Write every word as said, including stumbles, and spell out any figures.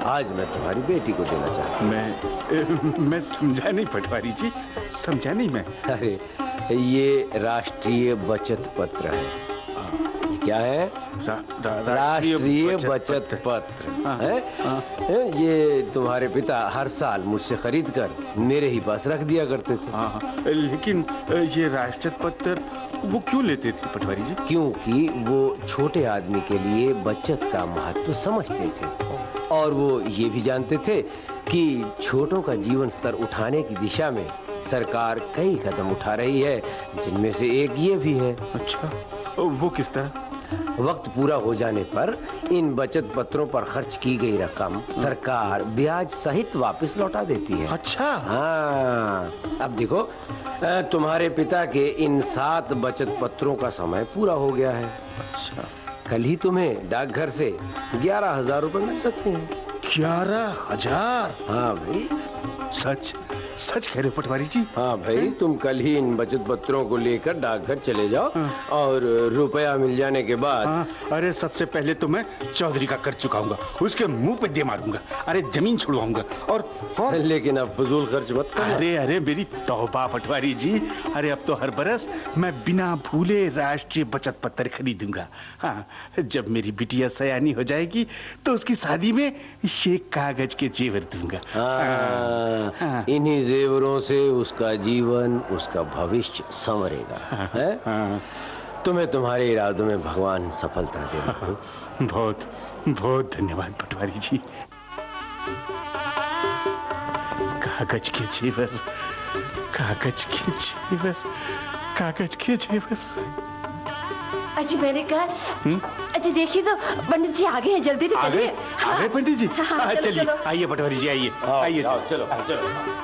आज मैं तुम्हारी बेटी को देना चाहता हूँ। मैं मैं समझा नहीं पटवारी जी, समझा नहीं मैं। अरे ये राष्ट्रीय बचत पत्र है। ये क्या है? रा, रा, राष्ट्रीय बचत पत्र है। है? ये तुम्हारे पिता हर साल मुझसे खरीद कर मेरे ही पास रख दिया करते थे। हाँ, लेकिन ये राष्ट्रीय पत्र वो क्यों लेते थे पटवारी जी? क्योंकि वो छोटे आदमी के लिए बचत का महत्व समझते थे और वो ये भी जानते थे कि छोटों का जीवन स्तर उठाने की दिशा में सरकार कई कदम उठा रही है, जिनमें से एक ये भी है। अच्छा, वो किस तरह? वक्त पूरा हो जाने पर इन बचत पत्रों पर खर्च की गई रकम सरकार ब्याज सहित वापस लौटा देती है। अच्छा। हाँ, अब देखो, तुम्हारे पिता के इन सात बचत पत्रों का समय पूरा हो गया है। अच्छा, कल ही तुम्हें डाकघर से ग्यारह हजार रुपए मिल सकते हैं। ग्यारह हजार? हाँ भाई, सच सच कह रहे हो पटवारी जी? हाँ भाई, तुम कल ही इन बचत पत्रों को लेकर डाकघर चले जाओ। हाँ। और रुपया मिल जाने के बाद हाँ, अरे सबसे पहले तो मैं चौधरी का कर चुकाऊंगा, उसके मुंह पे दे मारूंगा, अरे जमीन छुड़वाऊंगा और, और... लेकिन अब फजूल खर्च मत करना। अरे अरे मेरी तौबा पटवारी जी, अरे अब तो हर बरस मैं बिना भूले राष्ट्रीय बचत पत्र खरीदूंगा। हाँ, जब मेरी बिटिया सयानी हो जाएगी तो उसकी शादी में ये कागज के जेवर दूंगा। हाँ, हाँ। इन्हीं जेवरों से उसका जीवन, उसका भविष्य संवरेगा। है? हाँ। तुम्हें तुम्हारे इरादों में भगवान सफलता दे। बहुत बहुत धन्यवाद पटवारी जी। कागज के जेवर, कागज के जेवर, कागज के जेवर। अजी मैंने कहा, अजी देखिए तो पंडित जी आगे हैं, जल्दी से चलिए। आ गए पंडित जी? हाँ, चलिए, आइए पटवारी जी, आइए आइए, चलो चलो।